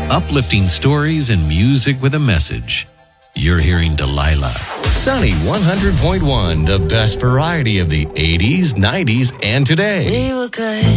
Uplifting stories and music with a message. You're hearing Delilah. Sunny 100.1, the best variety of the 80s, 90s, and today. We were good.